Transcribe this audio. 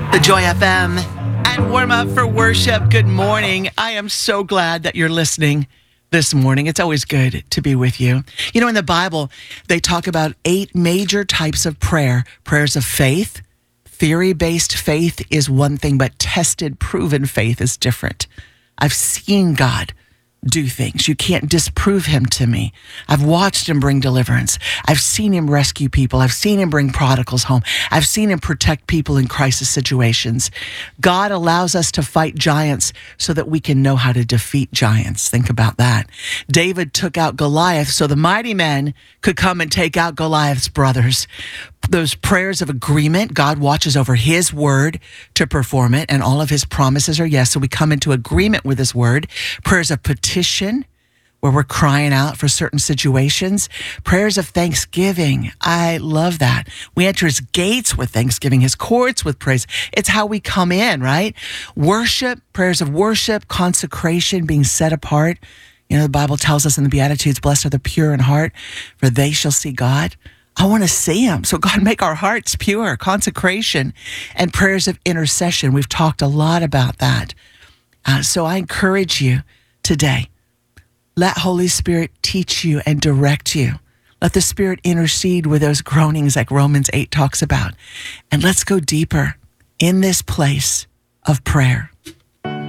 The Joy FM and warm up for worship. Good morning. I am so glad that you're listening this morning. It's always good to be with you. You know, in the Bible, they talk about 8 major types of prayer. Prayers of faith. Theory-based faith is one thing, but tested, proven faith is different. I've seen God do things. You can't disprove him to me. I've watched him bring deliverance. I've seen him rescue people. I've seen him bring prodigals home. I've seen him protect people in crisis situations. God allows us to fight giants so that we can know how to defeat giants. Think about that. David took out Goliath so the mighty men could come and take out Goliath's brothers. Those prayers of agreement, God watches over his word to perform it, and all of his promises are yes. So we come into agreement with his word. Prayers of petition, where we're crying out for certain situations. Prayers of thanksgiving. I love that. We enter his gates with thanksgiving, his courts with praise. It's how we come in, right? Worship, prayers of worship, consecration, being set apart. You know, the Bible tells us in the Beatitudes, blessed are the pure in heart, for they shall see God. I want to see him. So God, make our hearts pure. Consecration and prayers of intercession. We've talked a lot about that. So I encourage you today, let Holy Spirit teach you and direct you. Let the Spirit intercede with those groanings like Romans 8 talks about. And let's go deeper in this place of prayer.